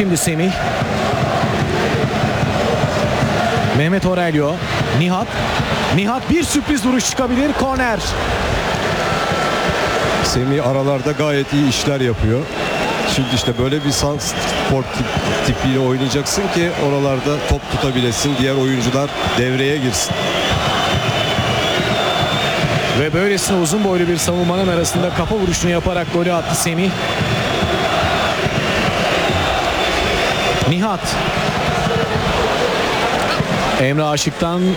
Şimdi Semih. Mehmet Aurelio. Nihat. Nihat bir sürpriz vuruş çıkabilir. Korner. Semih aralarda gayet iyi işler yapıyor. Şimdi işte böyle bir santrfor tipiyle oynayacaksın ki oralarda top tutabilesin. Diğer oyuncular devreye girsin. Ve böylesine uzun boylu bir savunmanın arasında kafa vuruşunu yaparak golü attı Semih. Nihat. Emre Aşık'tan